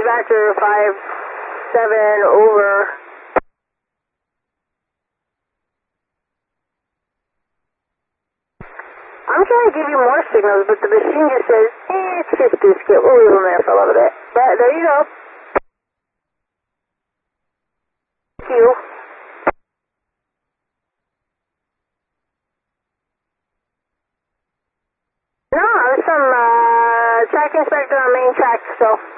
Dispatcher 5-7 over. I'm trying to give you more signals, but the machine just says, it's just biscuit. We'll leave them there for a little bit. But there you go. Thank you. No, I'm some track inspector on main track, so.